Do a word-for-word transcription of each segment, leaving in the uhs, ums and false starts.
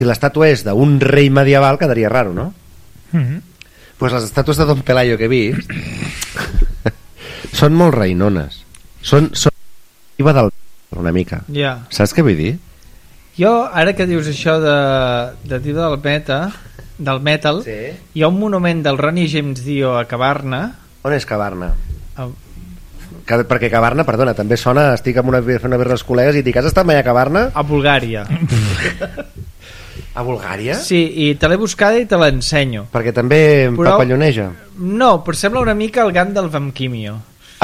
si l'estàtua és d'un rei medieval quedaria raro, no? Mm-hmm. Pues les estàtues de Don Pelayo que he vist són molt reinones, són, són del una mica, yeah. Saps què vull dir? Jo, ara que dius això de, de diva del meta del metal, sí. Hi ha un monument del Ronnie James Dio a Cavarna. On és Cavarna? A... Que, perquè Cavarna, perdona, també sona, estic amb una, una birra als col·legues i dic, has estat mai a Cavarna? A Bulgària. A Bulgària? Sí, i te l'he buscada i te l'ensenyo. Perquè també però... papalloneja. No, però sembla una mica el gant del Vamquimio.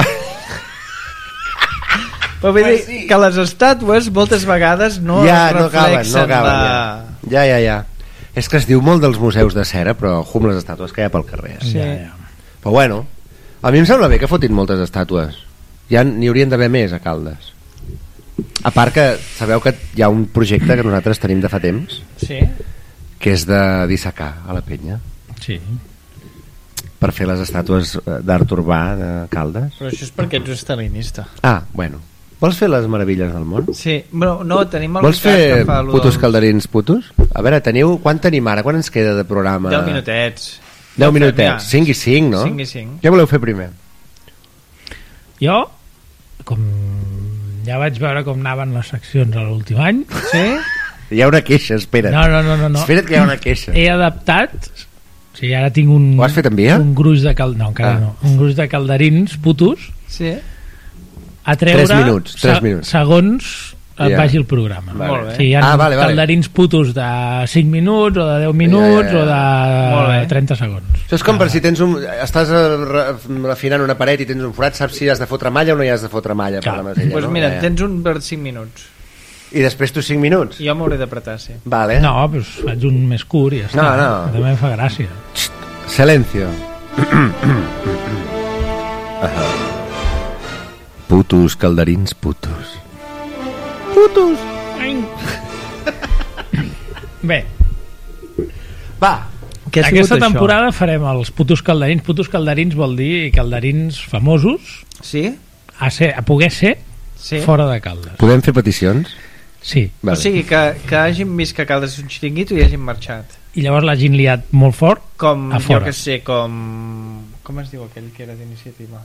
Però vull dir sí. Que les estàtues moltes vegades no ja, reflexen no caben, no caben, la... ja. ja, ja, ja. És que es diu molt dels museus de cera, però jum les estàtues que hi ha pel carrer. Sí. Ja, ja. Però bueno, a mi em sembla bé que fotin moltes estàtues. Ja n'hi haurien d'haver més a Caldes. A part que sabeu que hi ha un projecte que nosaltres tenim de fa temps, sí. Que és de dissecar a la penya. Sí. Per fer les estàtues d'art urbà de Caldes. Però això és perquè ets estalinista. Ah, bueno. Vols fer les meravelles del món? Sí, no, no tenim el Vols fer fa putos dels... calderins putos? A veure, teniu... Quan tenim ara? Quan ens queda de programa? deu minutets. deu minutets. cinc i cinc, no? cinc i cinc. Què voleu fer primer? Jo, com ja vaig veure com anaven les seccions a l'últim any... Sí? Hi ha una queixa, espera't. No, no, no, no, no. Espera't que hi ha una queixa. He adaptat... O sigui, ara tinc un... Ho has fet en via? Un gruix de cal... No, encara ah. no. Un gruix de calderins putos... Sí. A treure tres minuts, tres minuts. segons et yeah. vagi el programa. Vale. Molt bé. O sigui, hi ha ah, vale, vale. calderins putos de cinc minuts o de deu minuts yeah, yeah. o de trenta segons. Això és com ah. per si tens un... estàs refinant una paret i tens un forat, saps si has de fotre malla o no hi has de fotre malla. Clar. Per la masella, pues no? mira, yeah. tens un per cinc minuts. I després tu cinc minuts? Jo m'hauré d'apretar, sí. Vale. No, doncs faig un més curt i ja està. No, no. També em fa gràcia. Silencio. Putos calderins putos. Putos. Bé. Va. Què ha sigut Aquesta això? temporada farem els putos calderins. Putos calderins vol dir calderins famosos Sí? a, ser, a poder ser Sí. fora de Caldes. Podem fer peticions? Sí. Vale. O sigui, que, que hagin vist que Caldes és un xiringuito i hagin marxat. I llavors l'hagin liat molt fort Com, a jo fora. que sé, com... Com es diu aquell que era d'iniciativa?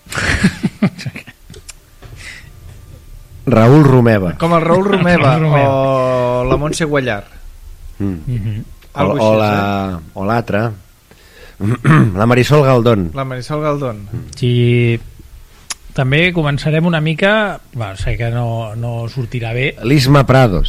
Raül Romeva. Com el Raül Romeva, Raül Romeva. o la Montse Guallar. Mm. Mm-hmm. O, o la o l'altra la Marisol Galdón. La Marisol Galdón. Sí, també començarem una mica, va, sé que no, no sortirà bé, l'Isma Prados.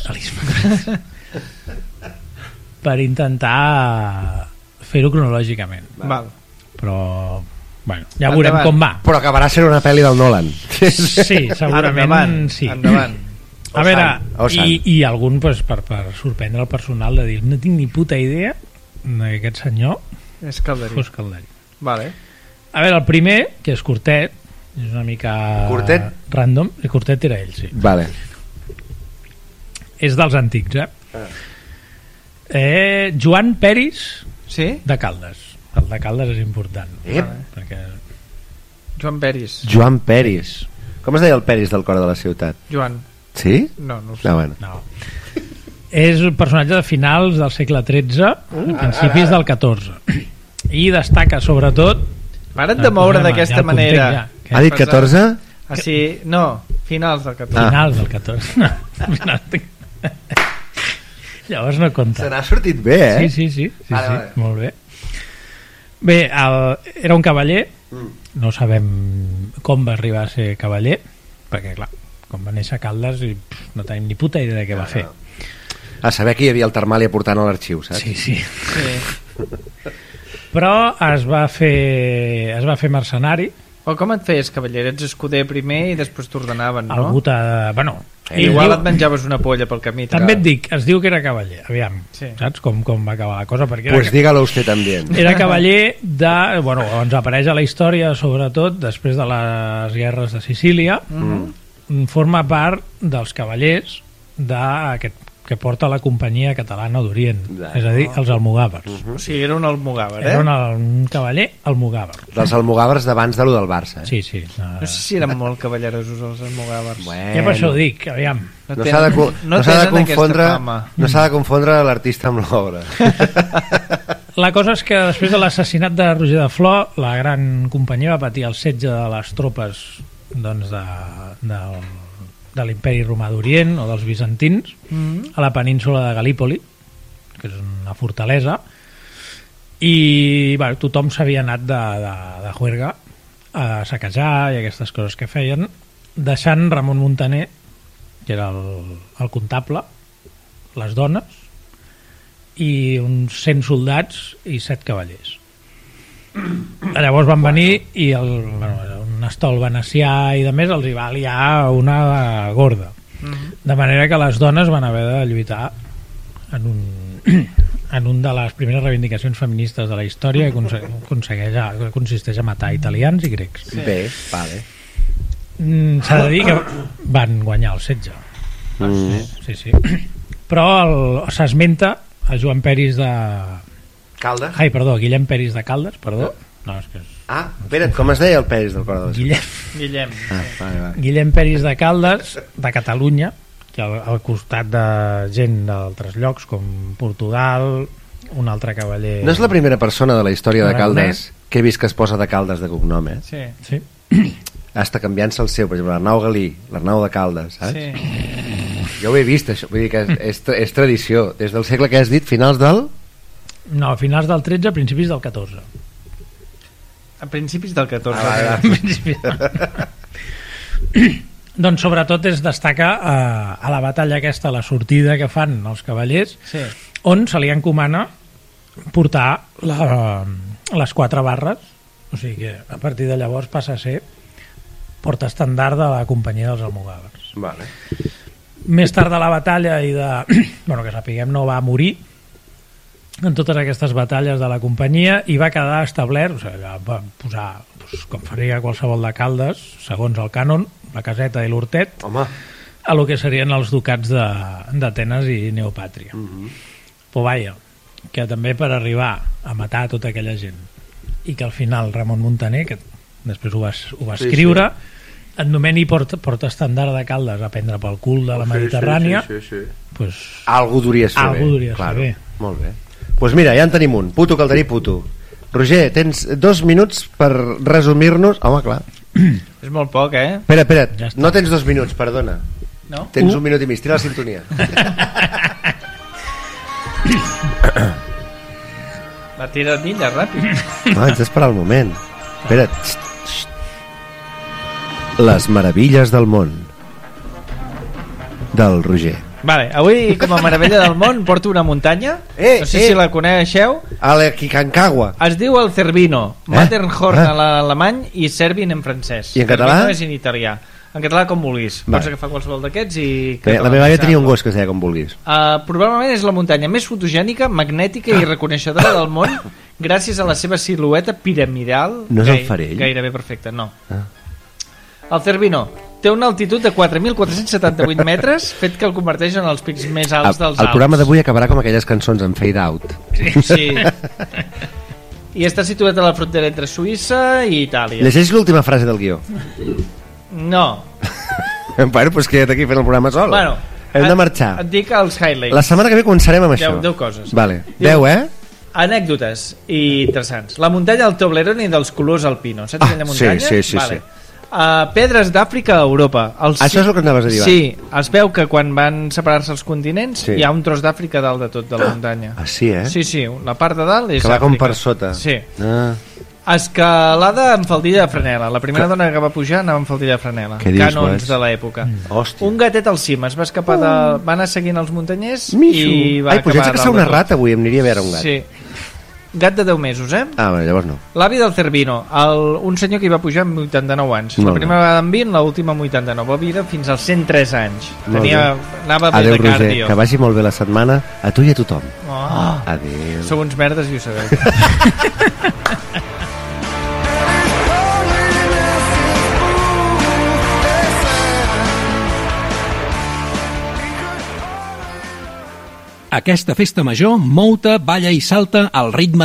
per intentar fer-ho cronològicament. Val. Però bueno, ja veurem Endavant. com va. Però acabarà sent una pel·li del Nolan. Sí, segurament Endavant. sí. Endavant. A veure, O sant. i, i algun pues, per, per sorprendre el personal de dir, no tinc ni puta idea que aquest senyor És calderí. fos calderí. Vale. A veure, el primer, que és curtet, és una mica Curtet? random, el curtet era ell, sí. Vale. És dels antics, eh? Ah. eh Joan Peris Sí? de Caldes. El de Caldes és important. Ep. Vale. Perquè... Joan Peris. Joan Peris. Com es deia el Peris del cor de la ciutat? Joan. Sí? No, no ho sé. No, bueno. No. És un personatge de finals del segle tretze, uh, principis del catorze. I destaca sobretot... M'han de moure d'aquesta ja el manera. context, ja. Ha dit catorze? Ah, sí, no, finals del catorze. Ah. Finals del catorze. No. Llavors no compta. Se n'ha sortit bé, eh? Sí, sí, sí, sí, Vale, sí, vale. molt bé. Bé, el, era un cavaller, Mm. no sabem com va arribar a ser cavaller, perquè clar, com va néixer a Caldes i pff, no tenim ni puta idea de què va fer. A saber que hi havia el Termali aportant a l'arxiu, saps? Sí, sí. Sí. Però es va fer es va fer mercenari. O com et feies, cavaller? Ets escuder primer i després t'ordenaven, no? Algú t'ha... Bueno, I igual et menjaves una polla pel camí. també et dic, es diu que era cavaller, aviam, Sí. saps com, com va acabar la cosa? Perquè era, Pues dígalo usted también. era cavaller de... Bueno, ens apareix a la història, sobretot, després de les guerres de Sicília, Mm. forma part dels cavallers d'aquest que porta la companyia catalana d'Orient, és a dir, els almogàvers. Uh -huh. O sigui, era un almogàver, eh? Era un, un cavaller almogàver. Dels almogàvers d'abans de lo del Barça, eh? Sí, sí. No, no sé si eren molt cavallerosos els almogàvers. Bueno. Ja per això ho dic, aviam. No, no s'ha de, no no s'ha de confondre, fama. no s'ha de confondre l'artista amb l'obra. La cosa és que després de l'assassinat de Roger de Flor, la gran companyia va patir el setge de les tropes doncs, de, de, de l'imperi romà d'Orient o dels bizantins mm-hmm. a la península de Galípoli, que és una fortalesa, i bueno, tothom s'havia anat de, de, de juerga a saquejar i aquestes coses que feien, deixant Ramon Muntaner, que era el, el comptable, les dones i uns cent soldats i set cavallers. Llavors van venir i el, bueno, un estol venecià i de més els hi va liar una gorda, de manera que les dones van haver de lluitar en un, en un de les primeres reivindicacions feministes de la història, que aconsegueix, que consisteix a matar italians i grecs. Sí. Bé, vale. S'ha de dir que van guanyar el setge. Mm. Sí, sí. Però s'esmenta a Joan Peris de... Caldes? Ai, perdó, Guillem Peris de Caldes, perdó. No, és que és... Ah, espera't, com es deia el Peris del Cor de les... Guillem. Guillem. Ah, vale, vale. Guillem Peris de Caldes, de Catalunya, que al, al costat de gent d'altres llocs, com Portugal, un altre cavaller... No és la primera persona de la història de Caldes que he vist que es posa de Caldes de cognom, eh? Sí. Sí. Hasta canviant-se el seu, per exemple, l'Arnau Galí, l'Arnau de Caldes, saps? Sí. Jo ho he vist, això, vull dir que és, és, és tradició. Des del segle que has dit, finals del... No, a finals del tretze, principis del catorze. A principis del catorze. Ah, doncs sobretot es destaca eh, a la batalla aquesta, la sortida que fan els cavallers, sí. on se li encomana portar la, les quatre barres, o sigui que a partir de llavors passa a ser portaestandard de la companyia dels almogàvers. Vale. Més tard de la batalla i de... bueno, que sapiguem, no va morir en totes aquestes batalles de la companyia i va quedar establert, o sigui, va posar, doncs, com faria qualsevol de Caldes, segons el cànon, la caseta i l'hortet, home, a lo que serien els ducats d'Atenes i Neopàtria. Uh -huh. Però vaja, que també per arribar a matar tota aquella gent i que al final Ramon Muntaner, que després ho va, ho va escriure, sí, sí. et nomeni porta, porta estandard de Caldes a prendre pel cul de la Mediterrània, sí, sí, sí, sí. Pues, algú duries fer algú bé, duries claro. fer bé. Molt bé. Doncs pues mira, ja en tenim un, puto calderí puto. Roger, tens dos minuts per resumir-nos... Home, clar. És molt poc, eh? Espera, espera, ja no tens dos minuts, perdona. No? Tens uh. un minut i mig, tira la sintonia. Va tirar d'illa, ràpid. No, haig d'esperar el moment. Espera. Les meravilles del món del Roger. Vale, avui com a meravella del món porto una muntanya, eh, no sé eh. si la coneixeu, a la Kikankawa. es diu el Cervino, eh? Matterhorn ah. en alemany i Servin en francès. I en català? Cervino és en italià. En català com vulguis, vale. Pots agafar qualsevol d'aquests i... Bé, la meva àvia tenia un gos que es deia com vulguis. Uh, probablement és la muntanya més fotogènica, magnètica i reconeixedora del món gràcies a la seva silueta piramidal. No és el Farell? Gairebé perfecta, no. Ah. El Cervino té una altitud de quatre mil quatre-cents setanta-vuit metres, fet que el converteix en els pics més alts dels Alps. El programa d'avui acabarà com aquelles cançons en fade out. Sí, sí. I està situat a la frontera entre Suïssa i Itàlia. Llegeix l'última frase del guió. No. Bueno, doncs queda't aquí fent el programa sol. Bueno, hem et, de marxar. Et dic els highlights. La setmana que ve començarem amb això. Deu, deu coses. Vale. Diu, deu, eh? Anècdotes i interessants. La muntanya del Toblerone dels colors alpinos. Saps ah, aquella muntanya? Sí, sí, sí. Vale. sí. Uh, pedres d'Àfrica a Europa. El Això és el que anaves a dir. Sí, es veu que quan van separar-se els continents sí. hi ha un tros d'Àfrica dalt de tot de la muntanya. Ah, sí, eh? Sí, sí, la part de dalt és que va Àfrica. com per sota. Sí. Ah. Escalada amb faldilla de franela. La primera que... dona que va pujar anava amb faldilla de franela. Canons de l'època. Mm. Un gatet al cim es va escapar de... va anar seguint els muntanyers Mixo. i va Ai, pues acabar haig de caçar una rata avui, em aniria a veure un gat. Sí. Gat de deu mesos, eh? Ah, bueno, llavors no. L'avi del Cervino, el, un senyor que hi va pujar amb vuitanta-nou anys. Molt la primera vegada amb vint, l'última amb vuitanta-nou. Va viure fins als cent tres anys. Molt Tenia, anava bé Adéu, de Roger, cardio. que vagi molt bé la setmana a tu i a tothom. Oh. Adéu. Sou uns merdes i ho sabeu. Aquesta festa major, mou-te, balla i salta al ritme